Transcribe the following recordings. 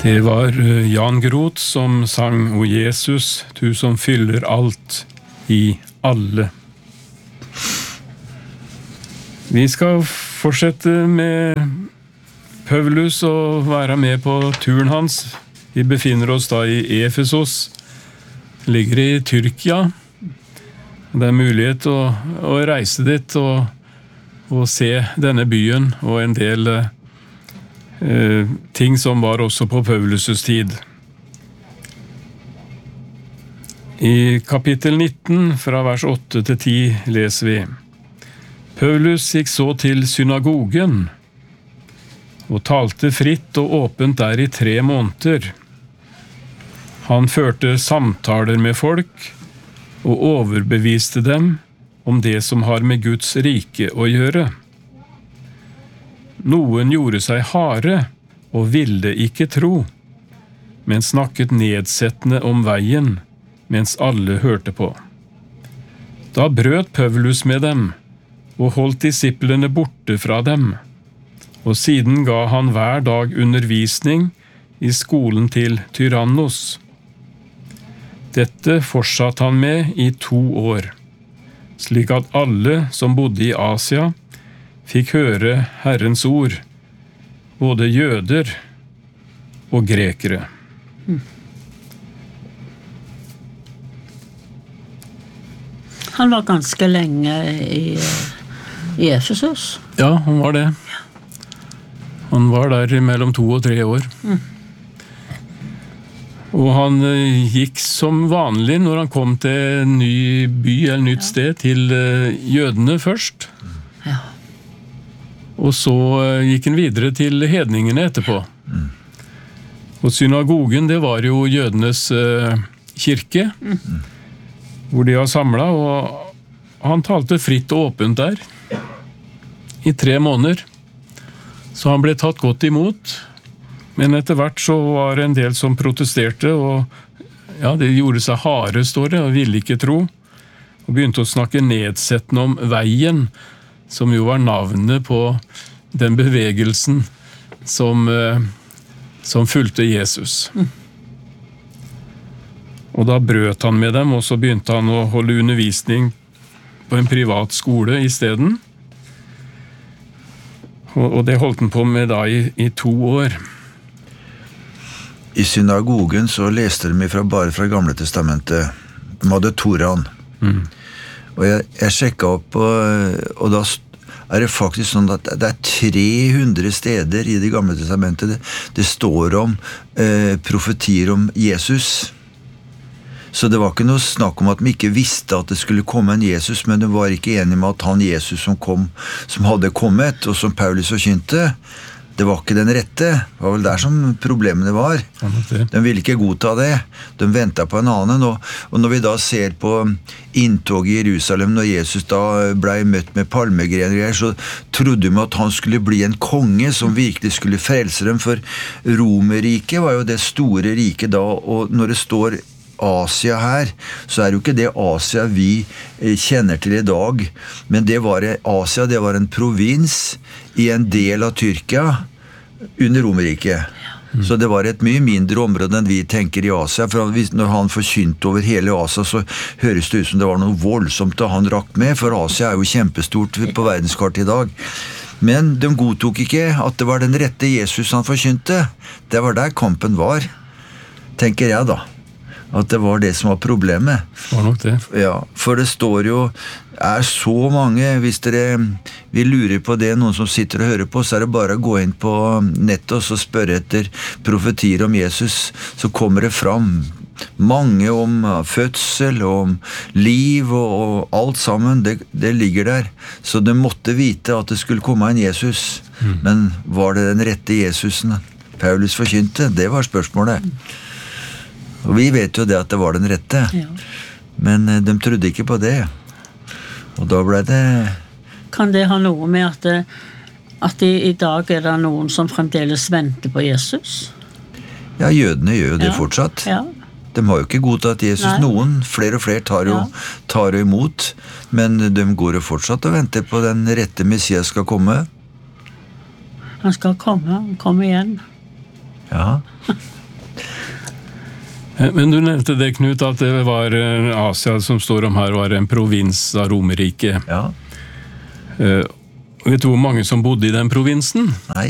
Det var Jan Groth som sang «O Jesus, du som fyller alt i alle». Vi skal fortsette med Paulus og være med på turen hans. Vi befinner oss da i Efesos, ligger i Tyrkia. Det er mulighet å reise dit og se denne byen og en del ting som var også på Paulus' tid. I kapittel 19, fra vers 8 til 10, leser vi: Paulus gikk så til synagogen og talte fritt og åpent der i 3 måneder. Han førte samtaler med folk og overbeviste dem om det som har med Guds rike å gjøre. Noen gjorde seg harde og ville ikke tro, men snakket nedsettende om veien, mens alle hørte på. Da brøt Paulus med dem, og holdt disiplene borte fra dem, og siden ga han hver dag undervisning i skolen til Tyrannos. Dette fortsatte han med i 2 år, slik at alle som bodde i Asia fikk høre Herrens ord, både jøder og grekere. Han var ganske lenge i Efesos. Ja, han var det. Han var der mellom 2 og 3 år. Og han gikk som vanlig når han kom til en ny by eller nytt sted, til jødene først. Ja. Og så gikk han videre til hedningene etterpå. Og synagogen, det var jo jødenes kirke, hvor de var samlet, og han talte fritt og åpent der i 3 måneder. Så han ble tatt godt imot, men etter hvert så var det en del som protesterte, og ja, de gjorde seg harde, står det, og ville ikke tro, og begynte å snakke nedsettende om veien, som jo var navnet på den bevegelsen som fulgte Jesus. Og da brøt han med dem, og så begynte han å holde undervisning på en privat skole i stedet. Og det holdt han på med da i 2 år. I synagogen så leste de bare fra Gamle Testamentet. De hadde Toran. Og jeg sjekket opp, og da er det faktisk sånn at det er 300 steder i det Gamle Testamentet det står om profetier om Jesus. Så det var ikke noe snakk om at de ikke visste at det skulle komme en Jesus, men de var ikke enige med at han Jesus som hadde kommet, og som Paulus forkynte, det var ikke den rette. Det var vel der som problemene var. De ville ikke godta det. De ventet på en annen. Og når vi da ser på inntog i Jerusalem, når Jesus da ble møtt med palmegrener, så trodde de at han skulle bli en konge som virkelig skulle frelse dem, for Romerriket var jo det store riket da, og når det står Asia her, så er jo ikke det Asia vi kjenner til i dag, men Asia, det var en provins i en del av Tyrkia under Romerriket. Så det var et mye mindre område enn vi tenker i Asia, for når han forkynte over hele Asia, så høres det ut som det var noe voldsomt da han rakk med, for Asia er jo kjempestort på verdenskartet i dag. Men de godtok ikke at det var den rette Jesus han forkynte. Det var der kampen var, tenker jeg da. At det var det som var problemet. Det var nok det. Ja, for det står jo, så mange, hvis dere vil lure på det, noen som sitter og hører på, så er det bare å gå inn på nettet og så spørre etter profetier om Jesus, så kommer det fram mange om fødsel, om liv og alt sammen, det ligger der. Så de måtte vite at det skulle komme en Jesus. Men var det den rette Jesusen Paulus forkynte? Det var spørsmålet. Og vi vet jo det at det var den rette, men de trodde ikke på det. Og da ble det... Kan det ha noe med at i dag er det noen som fremdeles venter på Jesus? Ja, jødene gjør jo det fortsatt. Ja. De har jo ikke godtatt Jesus. Nei. Noen, flere og flere tar jo imot, men de går jo fortsatt og venter på den rette Messias skal komme. Han skal komme igjen. Ja. Men du nevnte det, Knut, at det var Asia som står om her, var en provins av Romerriket. Ja. Vet du hvor mange som bodde i den provinsen? Nei.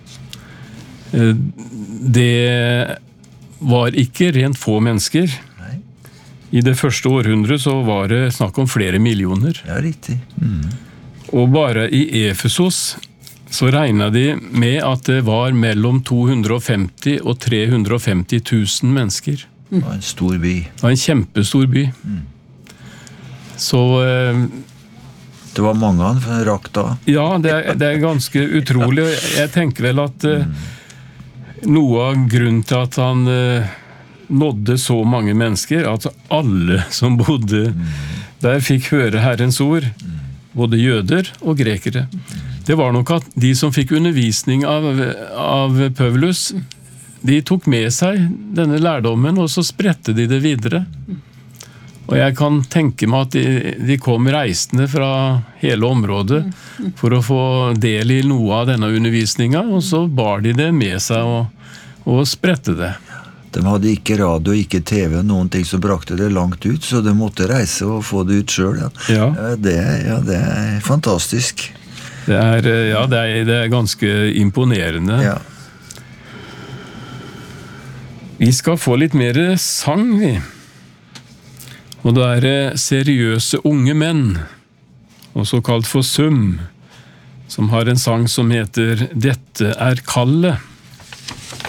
Det var ikke rent få mennesker. Nei. I det første århundret så var det snakk om flere millioner. Ja, riktig. Og bare i Efesos så regnet de med at det var mellom 250 og 350 000 mennesker. Det var en stor by. Det var en kjempestor by. Så Det var mange han rakk da. ja, det er ganske utrolig. Jeg tenker vel at noe av grunnen til at han nådde så mange mennesker, at alle som bodde der fikk høre Herrens ord, både jøder og grekere. Det var nok at de som fikk undervisning av Paulus, de tok med seg denne lærdommen, og så spredte de det videre. Og jeg kan tenke meg at de kom reisende fra hele området for å få del i noe av denne undervisningen, og så bar de det med seg og spredte det. De hadde ikke radio, ikke TV, noen ting som brakte det langt ut, så de måtte reise og få det ut selv. Ja. Det er fantastisk. Det er ganske imponerende. Ja. Vi skal få litt mer sang, vi. Og det er seriøse unge menn, også kalt for Sum, som har en sang som heter «Dette er kallet».